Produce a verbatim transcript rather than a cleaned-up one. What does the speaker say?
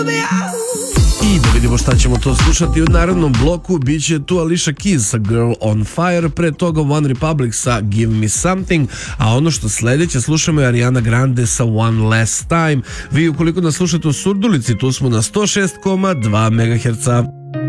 I da vidimo šta ćemo to slušati u narednom bloku. Biće tu Alicia Keys sa Girl on Fire, pre toga One Republic sa Give Me Something, a ono što sledeće slušamo je Ariana Grande sa One Last Time. Vi ukoliko nas slušate u Surdulici, tu smo na sto šest zarez dva megaherca.